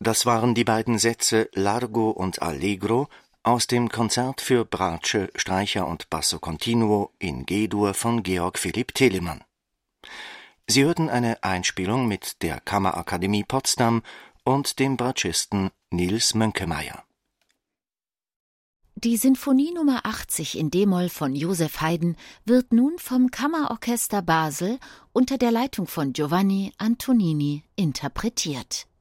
Das waren die beiden Sätze Largo und Allegro aus dem Konzert für Bratsche, Streicher und Basso Continuo in G-Dur von Georg Philipp Telemann. Sie hörten eine Einspielung mit der Kammerakademie Potsdam und dem Bratschisten Nils Mönkemeyer. Die Sinfonie Nummer 80 in d-Moll von Joseph Haydn wird nun vom Kammerorchester Basel unter der Leitung von Giovanni Antonini interpretiert.